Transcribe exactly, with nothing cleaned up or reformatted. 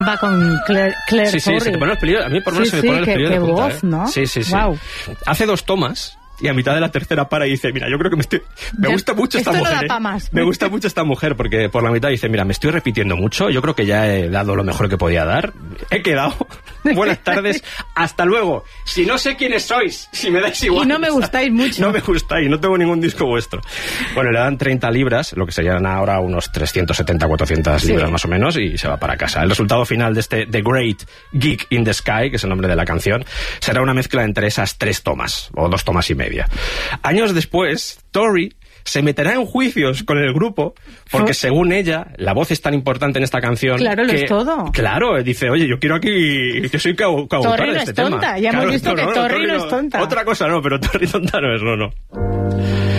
Va con Claire, Claire Sí, sí, Torrey. se te ponen los pelillos. A mí por lo menos Sí, se me sí, ponen los qué- pelillos qué de punta, voz, ¿eh? ¿no? Sí, sí, sí. Guau. Hace dos tomas y a mitad de la tercera para y dice, mira, yo creo que me estoy... Me Ya, gusta mucho esta esto no mujer, da ¿eh? pa' más. Me gusta mucho esta mujer porque por la mitad dice, mira, me estoy repitiendo mucho, yo creo que ya he dado lo mejor que podía dar, he quedado, buenas tardes, hasta luego. Si no sé quiénes sois, si me dais igual. Y no me gustáis mucho. No me gustáis, no tengo ningún disco vuestro. Bueno, le dan treinta libras, lo que serían ahora unos trescientos setenta, cuatrocientas Sí. libras más o menos, y se va para casa. El resultado final de este The Great Geek in the Sky, que es el nombre de la canción, será una mezcla entre esas tres tomas, o dos tomas y media. Años después, Tori se meterá en juicios con el grupo porque, según ella, la voz es tan importante en esta canción. Claro, lo que, es todo. Claro, dice, oye, yo quiero aquí, yo soy co- coautora Torri de no este es tema. tonta, ya hemos Claro, visto que Torri no es tonta. Otra cosa no, pero Torri tonta no es, no, no.